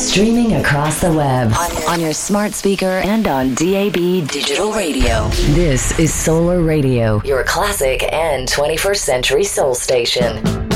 Streaming across the web, on your smart speaker, and on DAB digital radio. This is Solar Radio, your classic and 21st century soul station.